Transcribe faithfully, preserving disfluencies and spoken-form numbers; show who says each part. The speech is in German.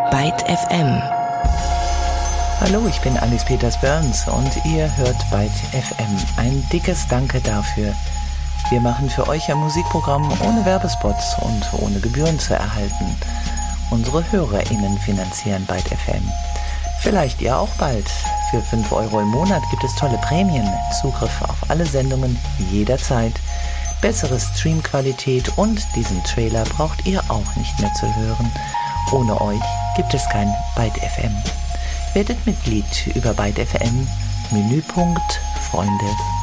Speaker 1: Byte F M.
Speaker 2: Hallo, ich bin Alice Peters-Burns und ihr hört Byte F M. Ein dickes Danke dafür. Wir machen für euch ein Musikprogramm ohne Werbespots und ohne Gebühren zu erhalten. Unsere HörerInnen finanzieren Byte F M. Vielleicht ihr auch bald. Für fünf Euro im Monat gibt es tolle Prämien, Zugriff auf alle Sendungen jederzeit, bessere Streamqualität und diesen Trailer braucht ihr auch nicht mehr zu hören. Ohne euch gibt es kein Byte F M. Werdet Mitglied über Byte F M, Menüpunkt Freunde